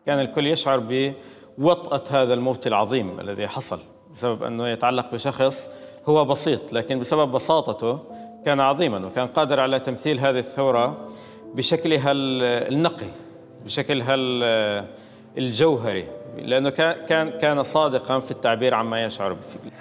كان الكل يشعر بوطأة هذا الموت العظيم الذي حصل بسبب أنه يتعلق بشخص هو بسيط، لكن بسبب بساطته كان عظيما، وكان قادر على تمثيل هذه الثورة بشكلها النقي، بشكلها الجوهري، لأنه كان صادقا في التعبير عما يشعر